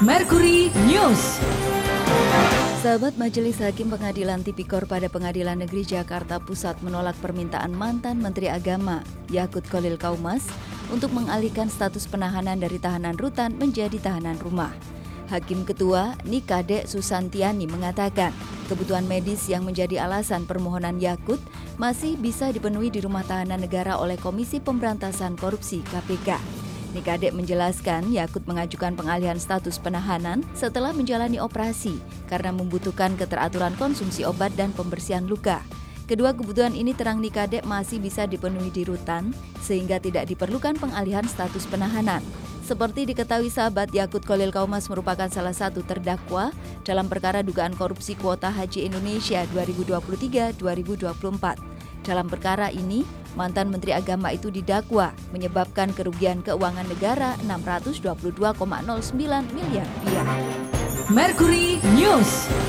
Mercury News. Sahabat Majelis Hakim Pengadilan Tipikor pada Pengadilan Negeri Jakarta Pusat menolak permintaan mantan Menteri Agama Yakut Khalil Qaumas untuk mengalihkan status penahanan dari tahanan rutan menjadi tahanan rumah. Hakim Ketua Nikade Susantiani mengatakan kebutuhan medis yang menjadi alasan permohonan Yakut masih bisa dipenuhi di rumah tahanan negara oleh Komisi Pemberantasan Korupsi (KPK). Nikade menjelaskan Yakut mengajukan pengalihan status penahanan setelah menjalani operasi karena membutuhkan keteraturan konsumsi obat dan pembersihan luka. Kedua kebutuhan ini terang Nikade masih bisa dipenuhi di rutan sehingga tidak diperlukan pengalihan status penahanan. Seperti diketahui sahabat, Yakut Khalil Qaumas merupakan salah satu terdakwa dalam perkara dugaan korupsi kuota haji Indonesia 2023-2024. Dalam perkara ini, mantan Menteri Agama itu didakwa menyebabkan kerugian keuangan negara 622,09 miliar rupiah. Mercury News.